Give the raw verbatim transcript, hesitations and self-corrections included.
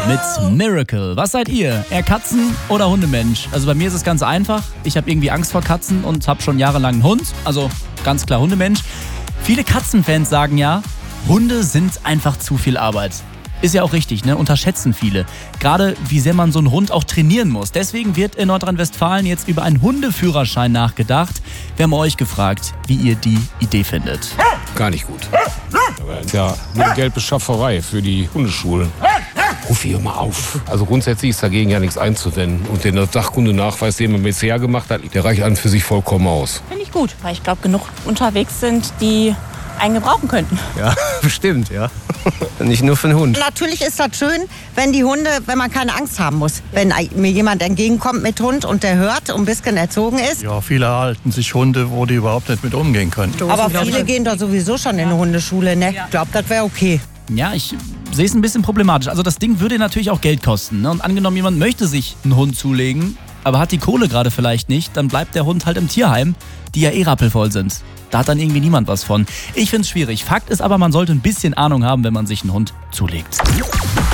mit Miracle. Was seid ihr? Eher Katzen- oder Hundemensch? Also bei mir ist es ganz einfach. Ich habe irgendwie Angst vor Katzen und habe schon jahrelang einen Hund. Also ganz klar Hundemensch. Viele Katzenfans sagen ja, Hunde sind einfach zu viel Arbeit. Ist ja auch richtig, ne? Unterschätzen viele. Gerade wie sehr man so einen Hund auch trainieren muss. Deswegen wird in Nordrhein-Westfalen jetzt über einen Hundeführerschein nachgedacht. Wir haben euch gefragt, wie ihr die Idee findet. Gar nicht gut. Aber ist ja nur Geldbeschafferei für die Hundeschulen. Ruf hier mal auf. Also grundsätzlich ist dagegen ja nichts einzuwenden. Und den Sachkundenachweis, den man bisher gemacht hat, der reicht an für sich vollkommen aus. Finde ich gut, weil ich glaube, genug unterwegs sind, die einen gebrauchen könnten. Ja, bestimmt, ja. Nicht nur für den Hund. Natürlich ist das schön, wenn die Hunde, wenn man keine Angst haben muss. Wenn mir jemand entgegenkommt mit Hund und der hört und ein bisschen erzogen ist. Ja, viele halten sich Hunde, wo die überhaupt nicht mit umgehen können. Aber viele gehen doch sowieso schon in eine Hundeschule, ne? Ich glaube, das wäre okay. Ja, ich sehe es ein bisschen problematisch. Also das Ding würde natürlich auch Geld kosten. Ne? Und angenommen, jemand möchte sich einen Hund zulegen, aber hat die Kohle gerade vielleicht nicht, dann bleibt der Hund halt im Tierheim, die ja eh rappelvoll sind. Da hat dann irgendwie niemand was von. Ich finde es schwierig. Fakt ist aber, man sollte ein bisschen Ahnung haben, wenn man sich einen Hund zulegt.